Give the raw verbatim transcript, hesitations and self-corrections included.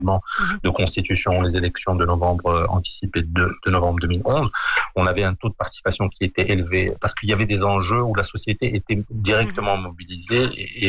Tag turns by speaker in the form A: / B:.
A: de constitution, les élections de novembre anticipées de, de novembre deux mille onze, on avait un taux de participation qui était élevé parce qu'il y avait des enjeux où la société était directement mobilisée et,